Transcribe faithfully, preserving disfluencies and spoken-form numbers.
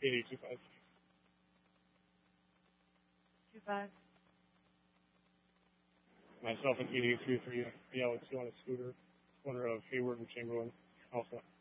eight eight two five. Two five. Myself and eight eight three three, yeah, two on a scooter, corner of Hayward and Chamberlain, also.